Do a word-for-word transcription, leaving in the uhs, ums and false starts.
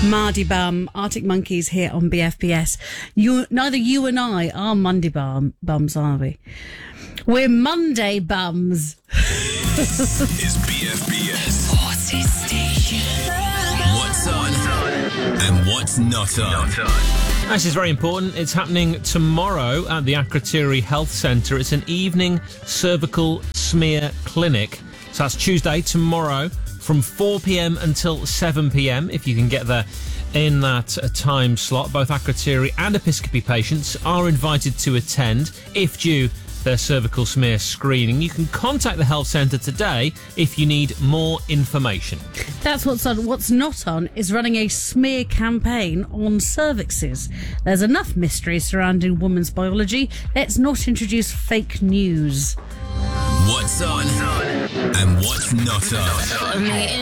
Mardy Bum, Arctic Monkeys here on B F B S. You, neither you and I are Monday bum, bums, are we? We're Monday bums. This is B F B S. Party Station. What's on and what's not on. This is very important. It's happening tomorrow at the Akrotiri Health Centre. It's an evening cervical smear clinic. So that's Tuesday, tomorrow, from four p.m. until seven p.m. if you can get there in that uh, time slot. Both Akrotiri and Episcopi patients are invited to attend if due their cervical smear screening. You can contact the health centre today if you need more information. That's what's on. What's not on is running a smear campaign on cervixes. There's enough mystery surrounding women's biology. Let's not introduce fake news. What's on and what's not on.